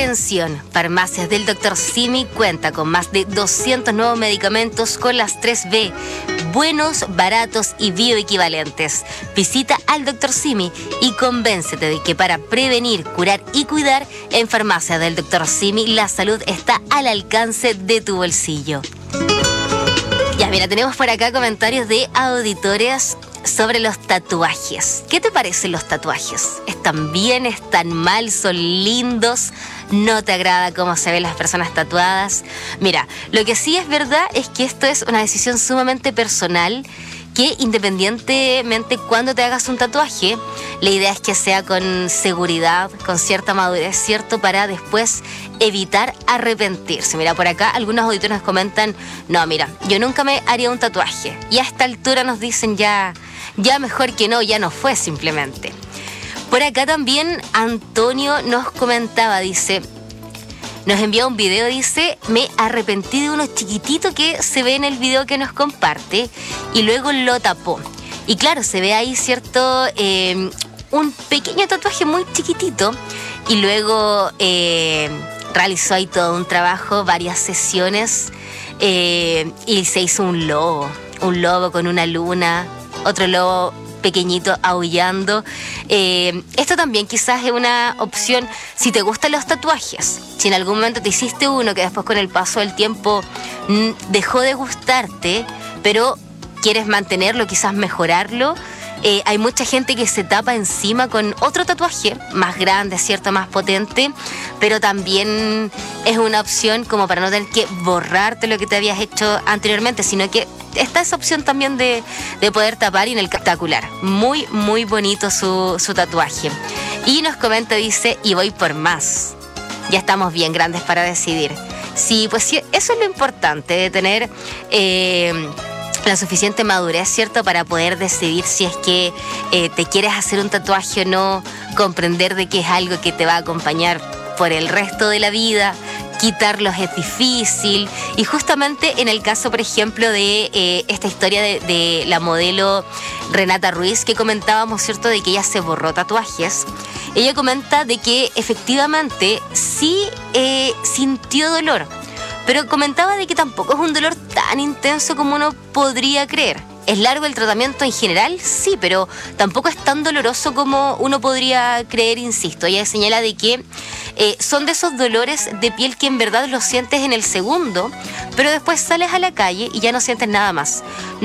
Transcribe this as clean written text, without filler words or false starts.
Atención, Farmacias del Dr. Simi cuenta con más de 200 nuevos medicamentos con las 3B, buenos, baratos y bioequivalentes. Visita al Dr. Simi y convéncete de que para prevenir, curar y cuidar, en Farmacias del Dr. Simi la salud está al alcance de tu bolsillo. Ya, mira, tenemos por acá comentarios de auditores sobre los tatuajes. ¿Qué te parecen los tatuajes? ¿Están bien? ¿Están mal? ¿Son lindos? ¿No te agrada cómo se ven las personas tatuadas? Mira, lo que sí es verdad es que esto es una decisión sumamente personal, que independientemente cuando te hagas un tatuaje, la idea es que sea con seguridad, con cierta madurez, ¿cierto? Para después evitar arrepentirse. Mira, por acá algunos auditores nos comentan, no, mira, yo nunca me haría un tatuaje. Y a esta altura nos dicen ya mejor que no, ya no fue simplemente. Por acá también Antonio nos comentaba, dice, nos envía un video, dice, me arrepentí de uno chiquitito que se ve en el video que nos comparte y luego lo tapó. Y claro, se ve ahí, ¿cierto? Un pequeño tatuaje muy chiquitito y luego realizó ahí todo un trabajo, varias sesiones y se hizo un lobo con una luna, otro lobo pequeñito aullando. Esto también quizás es una opción si te gustan los tatuajes. Si en algún momento te hiciste uno que después con el paso del tiempo dejó de gustarte, pero quieres mantenerlo, quizás mejorarlo, hay mucha gente que se tapa encima con otro tatuaje más grande, ¿cierto? Más potente, pero también es una opción como para no tener que borrarte lo que te habías hecho anteriormente, sino que está esa opción también de poder tapar y en el espectacular. Muy, muy bonito su tatuaje. Y nos comenta, dice, y voy por más. Ya estamos bien grandes para decidir. Sí, pues sí, eso es lo importante, de tener la suficiente madurez, ¿cierto? Para poder decidir si es que te quieres hacer un tatuaje o no, comprender de que es algo que te va a acompañar por el resto de la vida. Quitarlos es difícil y justamente en el caso, por ejemplo, de esta historia de la modelo Renata Ruiz que comentábamos, ¿cierto? De que ella se borró tatuajes. Ella comenta de que efectivamente sí sintió dolor, pero comentaba de que tampoco es un dolor tan intenso como uno podría creer. ¿Es largo el tratamiento en general? Sí, pero tampoco es tan doloroso como uno podría creer, insisto. Ella señala de que son de esos dolores de piel que en verdad los sientes en el segundo, pero después sales a la calle y ya no sientes nada más.